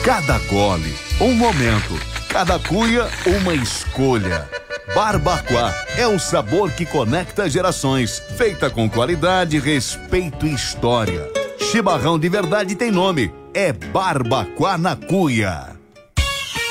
Cada gole, um momento. Cada cuia, uma escolha. Barbacoa é o sabor que conecta gerações. Feita com qualidade, respeito e história. Chimarrão de verdade tem nome. É Barbacoa na Cuia.